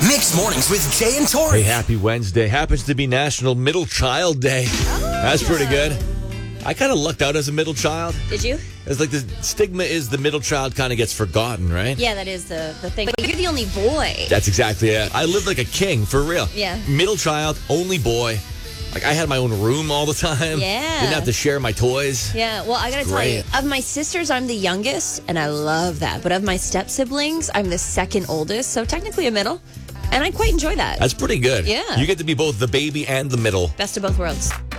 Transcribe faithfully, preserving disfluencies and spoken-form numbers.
Mixed Mornings with Jay and Tori. Hey, happy Wednesday. Happens to be National Middle Child Day. Oh, That's yeah. pretty good. I kind of lucked out as a middle child. Did you? It's like the stigma is the middle child kind of gets forgotten, right? Yeah, that is the, the thing. But you're the only boy. That's exactly it. I lived like a king, for real. Yeah. Middle child, only boy. Like, I had my own room all the time. Yeah. Didn't have to share my toys. Yeah, well, I gotta tell Great. you, of my sisters, I'm the youngest, and I love that. But of my step siblings, I'm the second oldest, so technically a middle. And I quite enjoy that. That's pretty good. Yeah. You get to be both the baby and the middle. Best of both worlds.